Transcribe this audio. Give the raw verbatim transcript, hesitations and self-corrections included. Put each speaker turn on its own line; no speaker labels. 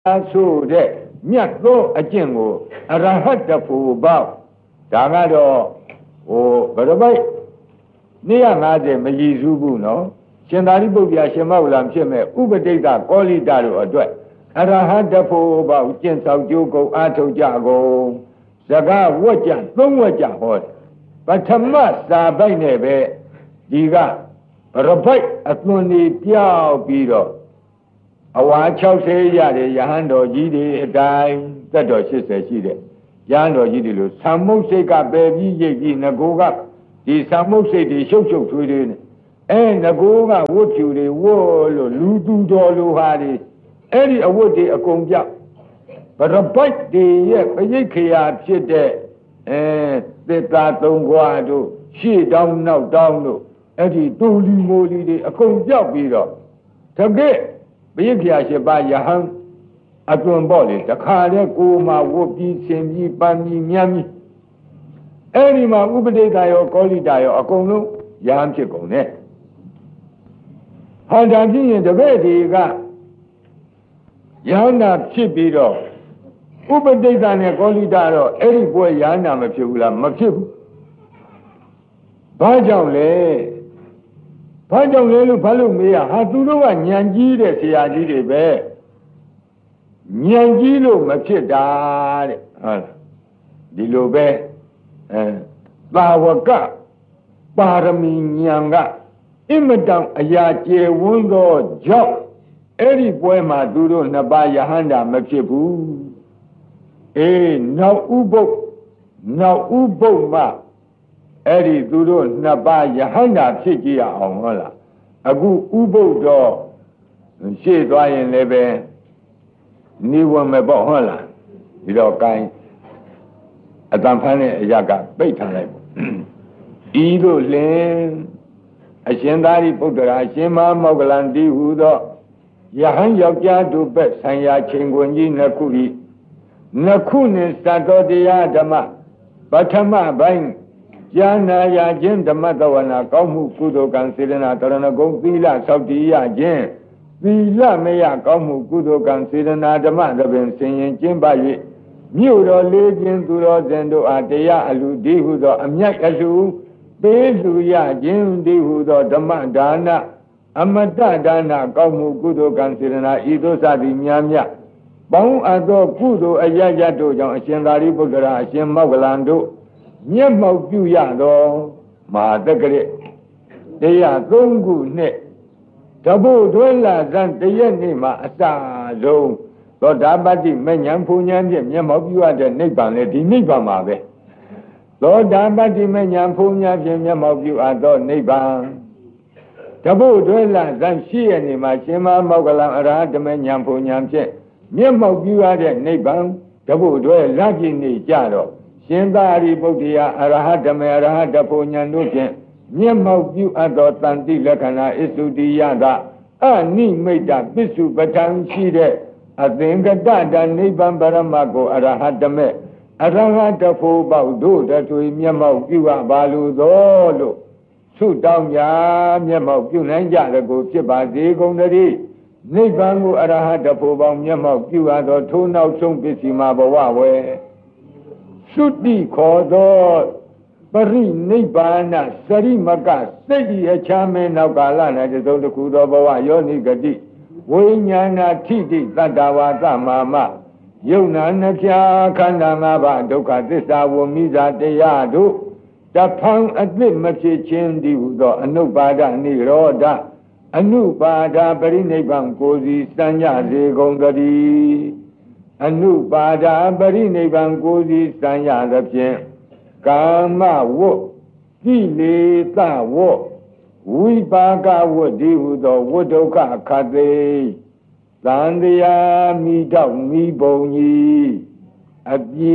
ဆိုတဲ့မြတ်သောအကျင့်ကိုအရဟတဖို့ပေါ့ဒါကတော့ဟိုဘယ်တော့မှနှစ်ရာ၅၀မရည်စူးဘူးနော်ရှင်သာရိပုတ္တရာရှင်မောဂလံဖြစ်မဲ့ဥပတိတ်ကောလိတတို့အတွက်အရဟတဖို့ပေါ့ကျင့်ဆောင်ကြိုးကုန်အားထုတ်ကြကုန်စကားဝတ်ကြသုံးဝတ်ကြဟောတယ်ပထမစာပိုက်နဲ့ပဲဒီကရပိုက်အသွင်တွေပြောက်ပြီးတော့အဝါ၆၀ရတဲ့ယဟန်တော်ကြီးတွေအတိုင်းသက်တော်၈၀ရှိတဲ့ယဟန်တော်ကြီးတွေလို့သံမုတ်စိတ်ကပယ်ပြီးရိပ်ပြီးငကိုကဒီသံမုတ်စိတ်တွေရှုပ်ရှုပ်ထွေးထွေးနဲ့အဲငကိုကဝတ်ဖြူတွေဝတ်လို့လူသူတော်လူဟာတွေအဲ့ဒီအဝတ်တွေအကုန်ပြောက်ဗရပိုက်တွေရဲ့ပရိတ်ခရာဖြစ်တဲ့အဲသစ္စာသုံးခွားတို့ရှေ့တောင်းနောက်တောင်းတို့အဲ့ဒီတူလီမိုလီတွေအကုန်ပြောက်ပြီးတော့တကယ်ပရိတ်ခရာရှိပါယဟန်အသွင်ပေါ့လေတခါတည်းကိုယ်မှာဝတ်ပြီးဆင်ပြီးပန်းပြီးမြန်းပြီးအဲ့ဒီမှာဥပဒိတာရောကောလိတာရောအကုန်လုံးယဟန်ဖြစ်ကုန်တယ်ဟောဒါဖြစ်ရင်တပည့်တွေကယဟန္တာဖြစ်ပြီးတော့ဥပဒိတာနဲ့ကောလိတာတော့အဲ့ဒီပွဲယဟန္တာမဖြစ်ဘူးလားမဖြစ်ဘူးဘာကြောင့်လဲဘာကြောင့်လဲလို့ဘာလို့မေးရဟာသူတို့ကညံကြီးတဲ့ဆရာကြီးတွေပဲညံကြီးလို့မဖြစ်တာတဲ့ဟုတ်လားဒီလိုပဲအဲသာဝကပါရမီညံကအင်မတန်အရာကျေဝန်းသောကြောင့်အဲ့ဒီပွဲမှာသူတို့နှစ်ပါးယဟန္တာမဖြစ်ဘူးအေးနောက်ဥပုပ်နောက်ဥပုပ်မှအဲ့ဒီသူတို့နှစ်ပါးယဟန္တာဖြစ်ကြရအောင်ဟုတ်လားအခုဥပုပ်တော့ရှေ့သွားရင်လည်းပဲနေဝင်မဲ့ပေါ့ဟုတ်လားဒီတော့ကိုင်းအတန်ဖန်းတဲ့အရာကပိတ်ထားလိုက်ပေါ့ဤတို့လင်အရှင်သာရိပုတ္တရာအရှင်မမောဂလံတိဟူသောယဟန်ယောက်ျားတို့ဘက်ဆံရချိန်ခွင်ကြီးနှစ်ခုဤနှစ်ခုနှင့်သတ္တောတရားဓမ္မပထမပိုင်းဉာဏ်ရာခြင်းဓမ္မတဝနာကောင်းမှုကုသိုလ်ကံစေတနာတရဏဂုံသီလသောက်တည်ရခြင်းသီလမယကောင်းမှုကုသိုလ်ကံစေတနာဓမ္မသဘင်ဆင်ရင်ကျင့်ပါ၍မြို့တော်လေးခြင်းသူတော်စင်တို့အားတရားအလူဒီဟုသောအမြတ်အလူပေးလူရခြင်းဒီဟုသောဓမ္မဒါနအမတဒါနကောင်းမှုကုသိုလ်ကံစေတနာဤသို့စသည်များများပေါင်းအပ်သောကုသိုလ်အရရတို့ကြောင့်အရှင်သာရိပုတ္တရာအရှင်မောဂလံတို့မျက်မှောက်ပြုရသောမဟာတက္ကရာတရားသုံးခုနှင့်တဘုသွဲလာဇန်တရက်နေ့မှာအစာဆုံးသောတာပတ္တိမဉ္ဇဉ်ဖူဉ္ဇဉ်ဖြင့်မျက်မှောက်ပြုရတဲ့နိဗ္ဗာန်လေဒီနိဗ္ဗာန်မှာပဲသောတာပတ္တိမဉ္ဇဉ်ဖူဉ္ဇဉ်ဖြင့်မျက်မှောက်ပြုအပ်သောနိဗ္ဗာန်တဘုသွဲလာဇန်ရှိရနေ့မှာရှင်မမောဂလံအရဟတမဉ္ဇဉ်ဖူဉ္ဇဉ်ဖြင့်မျက်မှောက်ပြုရတဲ့နိဗ္ဗာန်တဘုသွဲလာပြည့်နေကြတော့ရှင်သာရိပုတ္တရာအရဟတမေအရဟတဖူဉ္ဇဉ်တို့ဖြင့်မျက်မှောက်ပြုအပ်သောတန်တိလက္ခဏာဣသုတိယတာအနိမိတ်တပစ္စုပ္ပတံရှိတဲ့အသင်္ကတတနိဗ္ဗာန်ပရမတ်ကိုအရဟတမေအရဟတဖို့ပေါက်တို့တထွေမျက်မှောက်ပြုအပ်ပါလိုသောလို့သုတောင်းကြမျက်မှောက်ပြုနိုင်ကြတဲ့ကိုဖြစ်ပါစေကုန်သတည်းနိဗ္ဗာန်ကိုအရဟတဖို့ပေါက်မျက်မှောက်ပြုအပ်သောထိုးနောက်ဆုံးပစ္စည်းမှာဘဝဝဲသုတိခေါ်သောပရိနိဗ္ဗာန်စရိမကစိတ်ဤအချမ်းမဲနောက်ကာလ၌သုံးတစ်ခုသောဘဝယောနိဂတိဝိညာဏထိတိတတ္တဝါသမမယုံနာနှပြခန္ဓာ၅ပါးဒုက္ခသစ္စာဝမိဇာတရားတို့တဖန်အသစ်မဖြစ်ခြင်းတည်းဟူသောအနုပါဒနိရောဓအနုပါဒပရိနိဗ္ဗာန်ကိုစီစံကြစေကုန်သတည်းအနုပါဒပရိနိဗ္ဗာန်ကိုစီစံရသဖြင့်ကာမဝတ်ကိလေသာဝတ်ဝိပါကဝတ်ဒီဟုသောဝတ်ဒုက္ခခတ်သိသံတရားမိတော့မိဘုံကြီးအပြ